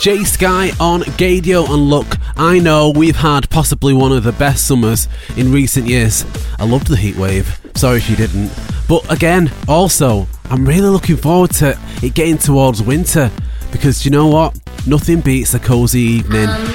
Jay Sky on Gaydio, and look, I know we've had possibly one of the best summers in recent years. I loved the heat wave, sorry if you didn't. But again, also, I'm really looking forward to it getting towards winter, because do you know what? Nothing beats a cosy evening